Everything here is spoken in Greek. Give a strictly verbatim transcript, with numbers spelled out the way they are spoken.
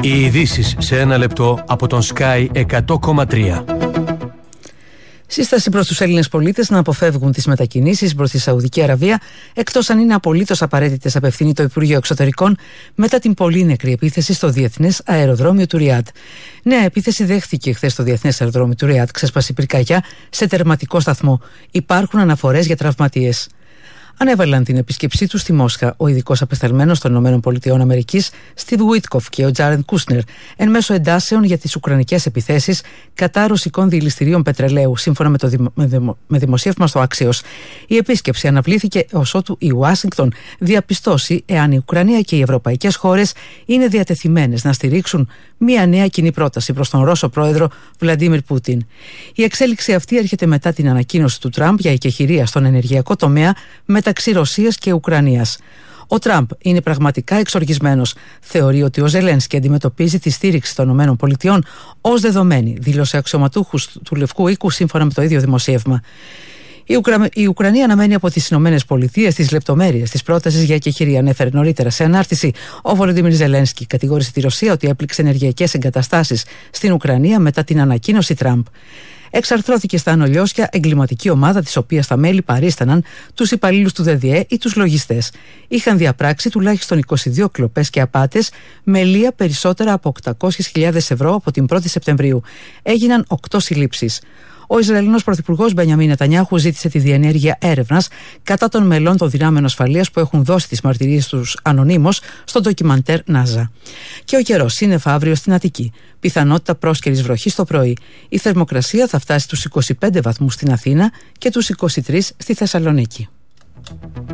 Οι ειδήσεις σε ένα λεπτό από τον Sky εκατό κόμμα τρία. Σύσταση προς τους Έλληνες πολίτες να αποφεύγουν τις μετακινήσεις προς τη Σαουδική Αραβία, εκτός αν είναι απολύτως απαραίτητες, απευθύνει το Υπουργείο Εξωτερικών μετά την πολύ νεκρή επίθεση στο Διεθνές Αεροδρόμιο του Ριάντ. Νέα επίθεση δέχθηκε χθες το Διεθνές Αεροδρόμιο του Ριάντ, ξέσπασε πυρκαγιά σε τερματικό σταθμό. Υπάρχουν αναφορές για τραυματίες. Ανέβαλαν την επίσκεψή του στη Μόσχα ο ειδικός απεσταλμένος των ΗΠΑ, Στιβ Γουίτκοφ, και ο Τζάρεντ Κούσνερ, εν μέσω εντάσεων για τις ουκρανικές επιθέσεις κατά ρωσικών διελιστηρίων πετρελαίου, σύμφωνα με το δημο... με, δημο... με δημοσίευμα στο Axios. Η επίσκεψη αναβλήθηκε ως ότου η Ουάσιγκτον διαπιστώσει εάν η Ουκρανία και οι ευρωπαϊκές χώρες είναι διατεθειμένες να στηρίξουν μια νέα κοινή πρόταση προς τον Ρώσο πρόεδρο Βλαντίμιρ Πούτιν. Η εξέλιξη αυτή έρχεται μετά την ανακοίνωση του Τραμπ για εκεχηρία στον ενεργειακό τομέα μεταξύ Ρωσίας και Ουκρανίας. Ο Τραμπ είναι πραγματικά εξοργισμένος. Θεωρεί ότι ο Ζελένσκι αντιμετωπίζει τη στήριξη των ΗΠΑ ως δεδομένη, δήλωσε αξιωματούχους του Λευκού Οίκου σύμφωνα με το ίδιο δημοσίευμα. Η, Ουκρα... η Ουκρανία αναμένει από τις ΗΠΑ τις λεπτομέρειες της πρότασης για εκεχηρία. Ανέφερε νωρίτερα σε ανάρτηση ο Βολοντίμιρ Ζελένσκι. Κατηγόρησε τη Ρωσία ότι έπληξε ενεργειακές εγκαταστάσεις στην Ουκρανία μετά την ανακοίνωση Τραμπ. Εξαρθρώθηκε στα Ανολιώσια εγκληματική ομάδα, της οποίας τα μέλη παρίσταναν τους υπαλλήλους του ΔΔΕ ή τους λογιστές. Είχαν διαπράξει τουλάχιστον είκοσι δύο κλοπές και απάτες με λία περισσότερα από οκτακόσιες χιλιάδες ευρώ από την πρώτη Σεπτεμβρίου. Έγιναν οκτώ συλλήψεις. Ο Ισραηλινός Πρωθυπουργός Μπενιαμίν Νετανιάχου ζήτησε τη διενέργεια έρευνας κατά των μελών των δυνάμεων ασφαλείας που έχουν δώσει τις μαρτυρίες τους ανωνύμως στο ντοκιμαντέρ Νάζα. Και ο καιρός, σύννεφα αύριο στην Αττική. Πιθανότητα πρόσκαιρης βροχής το πρωί. Η θερμοκρασία θα φτάσει στους είκοσι πέντε βαθμούς στην Αθήνα και τους είκοσι τρεις στη Θεσσαλονίκη.